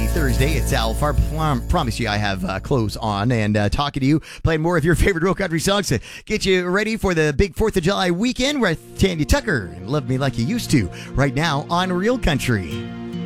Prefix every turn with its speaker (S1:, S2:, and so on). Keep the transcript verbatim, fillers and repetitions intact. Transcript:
S1: Thursday. It's Alf. I prom- promise you I have uh, clothes on and uh, talking to you, playing more of your favorite real country songs to get you ready for the big fourth of July weekend with Tanya Tucker and Love Me Like You Used To right now on Real Country.